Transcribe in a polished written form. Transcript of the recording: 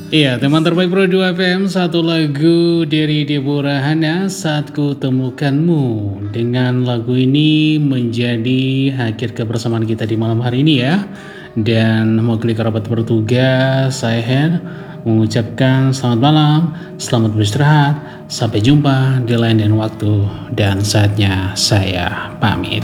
Iya, teman terbaik Pro 2 FM, satu lagu dari Deborah Hana, Saat Ku Temukanmu. Dengan lagu ini menjadi akhir kebersamaan kita di malam hari ini ya. Dan mewakili kerabat bertugas, saya Hen mengucapkan selamat malam, selamat beristirahat, sampai jumpa di lain dan waktu. Dan saatnya saya pamit.